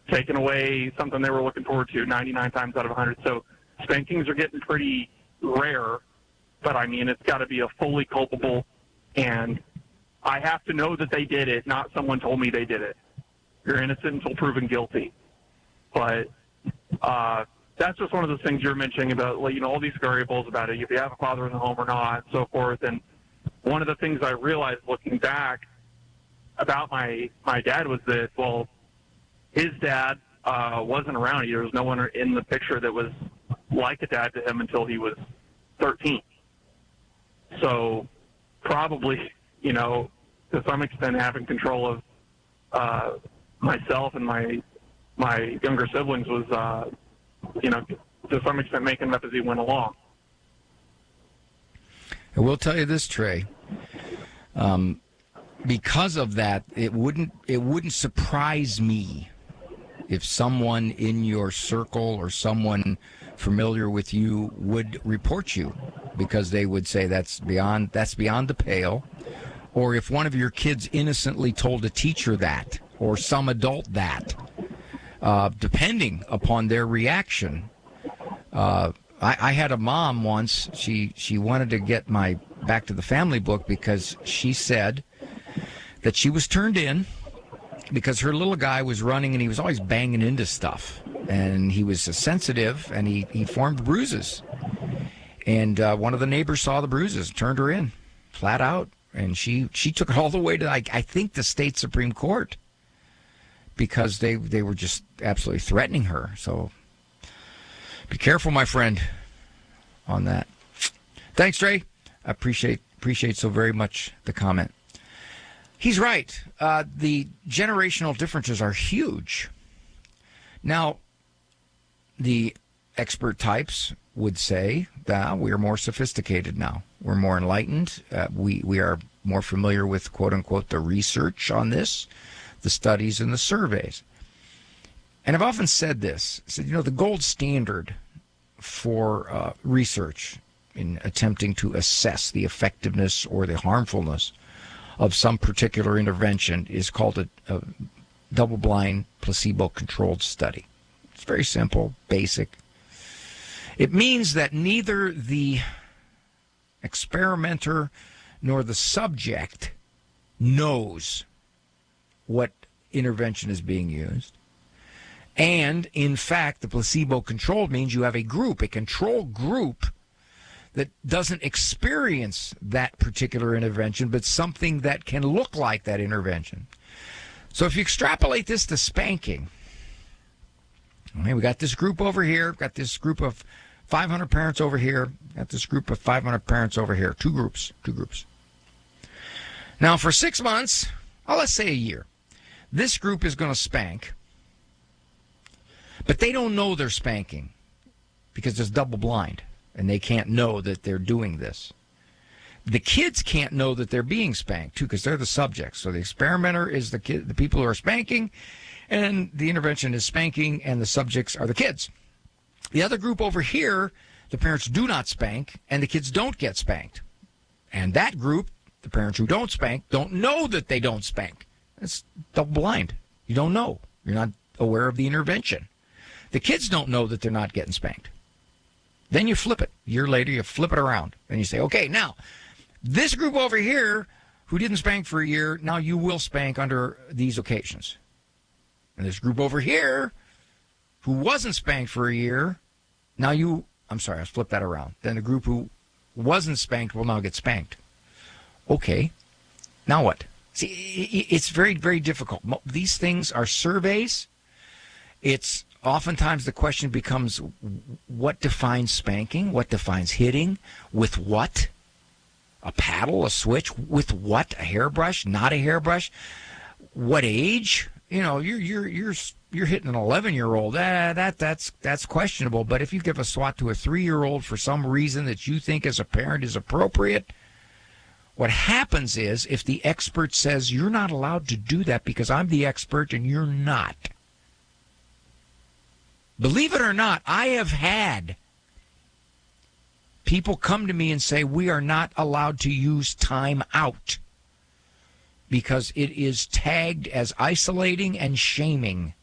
taking away something they were looking forward to 99 times out of 100. So spankings are getting pretty rare, but, I mean, it's got to be a fully culpable, and I have to know that they did it, not someone told me they did it. You're innocent until proven guilty. But that's just one of those things you're mentioning about, you know, all these variables about it, if you have a father in the home or not, and so forth. And one of the things I realized looking back about my dad was that, well, his dad wasn't around. There was no one in the picture that was like a dad to him until he was 13. So probably, you know, to some extent having control of myself and my younger siblings was, you know, to some extent making up as he went along. I will tell you this, Trey. Because of that, it wouldn't surprise me if someone in your circle or someone familiar with you would report you, because they would say that's beyond the pale. Or if one of your kids innocently told a teacher that, or some adult that, depending upon their reaction. I had a mom once, she wanted to get my Back to the Family book because she said that she was turned in because her little guy was running and he was always banging into stuff. And he was sensitive and he formed bruises. And one of the neighbors saw the bruises, turned her in, flat out. And she took it all the way to, I think, the state Supreme Court because they were just absolutely threatening her. So be careful, my friend, on that. Thanks, Trey. I appreciate so very much the comment. He's right. The generational differences are huge. Now, the expert types would say that we are more sophisticated now. We're more enlightened. We are more familiar with, quote unquote, the research on this, the studies and the surveys. And I've often said this. I said, you know, the gold standard for research in attempting to assess the effectiveness or the harmfulness of some particular intervention is called a double-blind, placebo-controlled study. It's very simple, basic. It means that neither the experimenter nor the subject knows what intervention is being used. And, in fact, the placebo-controlled means you have a group, a control group, that doesn't experience that particular intervention, but something that can look like that intervention. So if you extrapolate this to spanking, okay, we got this group over here, got this group of 500 parents over here, got this group of 500 parents over here, two groups. Now, for 6 months, let's say a year, this group is going to spank, but they don't know they're spanking because it's double blind. And they can't know that they're doing this. The kids can't know that they're being spanked, too, because they're the subjects. So the experimenter is the people who are spanking, and the intervention is spanking, and the subjects are the kids. The other group over here, the parents do not spank, and the kids don't get spanked. And that group, the parents who don't spank, don't know that they don't spank. It's double blind. You don't know. You're not aware of the intervention. The kids don't know that they're not getting spanked. Then you flip it. A year later, you flip it around. And you say, okay, now, this group over here who didn't spank for a year, now you will spank under these occasions. And this group over here who wasn't spanked for a year, now I flipped that around. Then the group who wasn't spanked will now get spanked. Okay, now what? See, it's very, very difficult. These things are surveys. It's oftentimes the question becomes, what defines spanking? What defines hitting? With what? A paddle, a switch? With what? A hairbrush? Not a hairbrush? What age? You know, you're hitting an 11-year-old. That's questionable. But if you give a swat to a 3-year-old for some reason that you think as a parent is appropriate, what happens is if the expert says you're not allowed to do that because I'm the expert and you're not. Believe it or not, I have had people come to me and say we are not allowed to use time out because it is tagged as isolating and shaming.